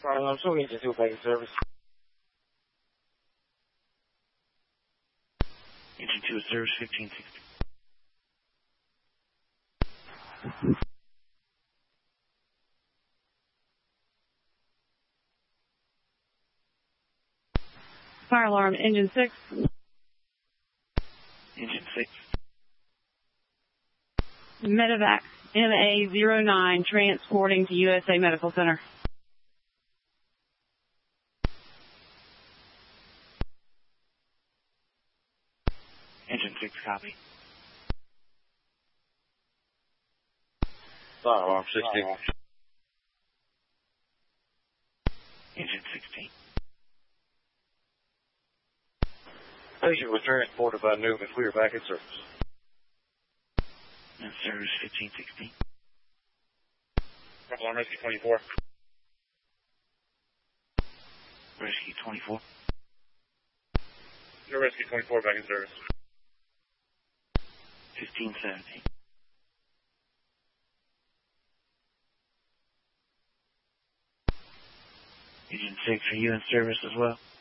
I'm still Engine 2 back in service. Engine 2 is service 1560. Fire alarm, engine 6. Engine 6. Medevac, MA09, transporting to USA Medical Center. Engine 6, copy. Fire alarm 16. Engine 16. Patient was transported by Newman. We are back in service. And service 1560. Alarm Rescue 24. Rescue 24. Your Rescue 24 back in service. 1570. Engine 6, are you in service as well?